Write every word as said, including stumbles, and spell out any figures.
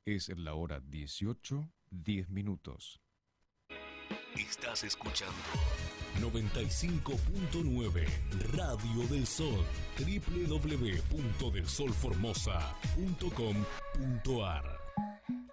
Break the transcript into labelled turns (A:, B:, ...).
A: Es la hora dieciocho, diez minutos.
B: Estás escuchando noventa y cinco punto nueve Radio del Sol, doble u doble u doble u punto del sol formosa punto com punto a r.